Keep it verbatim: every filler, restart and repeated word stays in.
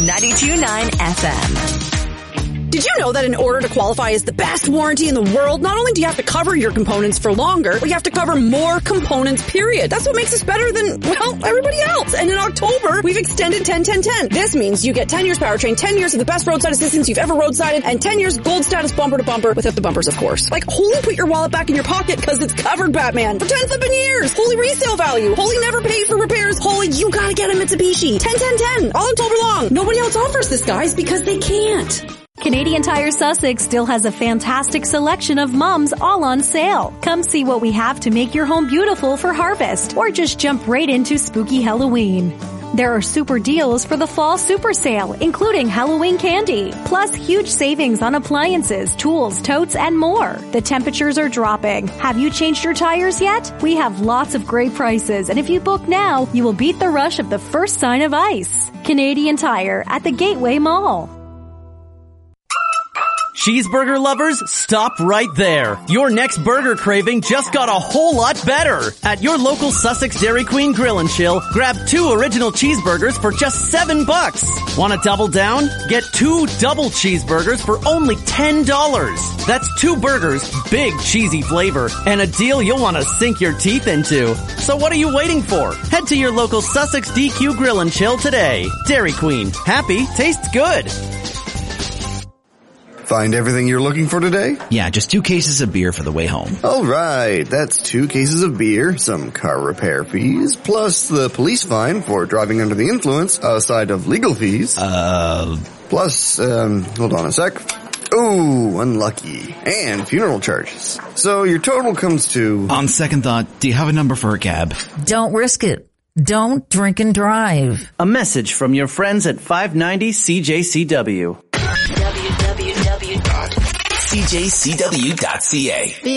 ninety-two point nine F M. Did you know that in order to qualify as the best warranty in the world, not only do you have to cover your components for longer, but you have to cover more components, period. That's what makes us better than, well, everybody else. And in October, we've extended ten ten ten. This means you get ten years powertrain, ten years of the best roadside assistance you've ever roadsided, and ten years gold status bumper to bumper without the bumpers, of course. Like, holy put your wallet back in your pocket because it's covered, Batman, for ten flipping years. Holy resale value. Holy never pays for repairs. Holy you gotta get a Mitsubishi. ten ten ten. All October long. Nobody else offers this, guys, because they can't. Canadian Tire Sussex still has a fantastic selection of mums all on sale. Come see what we have to make your home beautiful for harvest, or just jump right into spooky Halloween. There are super deals for the fall super sale, including Halloween candy, plus huge savings on appliances, tools, totes, and more. The temperatures are dropping. Have you changed your tires yet? We have lots of great prices, and if you book now, you will beat the rush of the first sign of ice. Canadian Tire at the Gateway Mall. Cheeseburger lovers, stop right there. Your next burger craving just got a whole lot better. At your local Sussex Dairy Queen Grill and Chill, grab two original cheeseburgers for just seven bucks. Want to double down? Get two double cheeseburgers for only ten dollars. That's two burgers, big cheesy flavor, and a deal you'll want to sink your teeth into. So what are you waiting for? Head to your local Sussex D Q Grill and Chill today. Dairy Queen. Happy tastes good. Find everything you're looking for today? Yeah, just two cases of beer for the way home. All right, that's two cases of beer, some car repair fees, plus the police fine for driving under the influence, aside of legal fees. Uh... Plus, um, hold on a sec. Oh, unlucky. And funeral charges. So your total comes to... On second thought, do you have a number for a cab? Don't risk it. Don't drink and drive. A message from your friends at five ninety C J C W. w w w dot c j c w dot c a